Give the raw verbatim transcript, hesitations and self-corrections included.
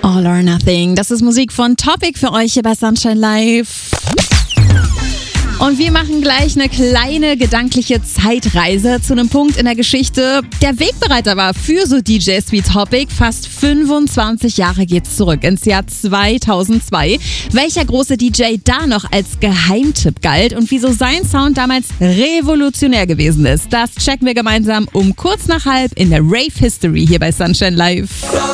All or Nothing. Das ist Musik von Topic für euch hier bei Sunshine Live. Und wir machen gleich eine kleine gedankliche Zeitreise zu einem Punkt in der Geschichte, der Wegbereiter war für so D Js wie Topic. Fast fünfundzwanzig Jahre geht's zurück ins Jahr zweitausendzwei. Welcher große D J da noch als Geheimtipp galt und wieso sein Sound damals revolutionär gewesen ist, das checken wir gemeinsam um kurz nach halb in der Rave History hier bei Sunshine Live.